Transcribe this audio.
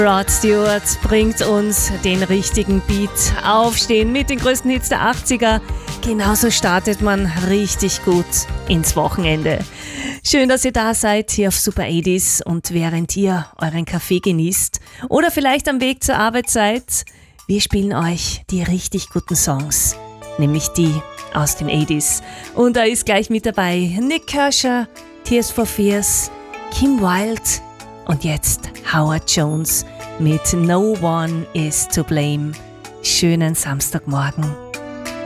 Rod Stewart bringt uns den richtigen Beat. Aufstehen mit den größten Hits der 80er. Genauso startet man richtig gut ins Wochenende. Schön, dass ihr da seid hier auf Super 80s und während ihr euren Kaffee genießt oder vielleicht am Weg zur Arbeit seid, wir spielen euch die richtig guten Songs, nämlich die aus den 80s. Und da ist gleich mit dabei Nik Kershaw, Tears for Fears, Kim Wilde und jetzt Howard Jones mit No One Is to Blame. Schönen Samstagmorgen.